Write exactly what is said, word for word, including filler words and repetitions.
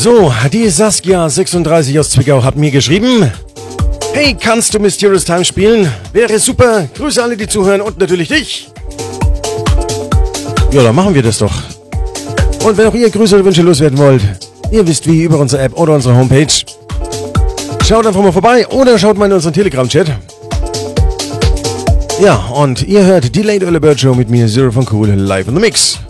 So, die Saskia sechsunddreißig aus Zwickau hat mir geschrieben: Hey, kannst du Mysterious Time spielen? Wäre super. Grüße alle, die zuhören und natürlich dich. Ja, dann machen wir das doch. Und wenn auch ihr Grüße oder Wünsche loswerden wollt, ihr wisst wie, über unsere App oder unsere Homepage. Schaut einfach mal vorbei oder schaut mal in unseren Telegram-Chat. Ja, und ihr hört die Late Early Bird Show mit mir, Zero von Cool, live in the Mix.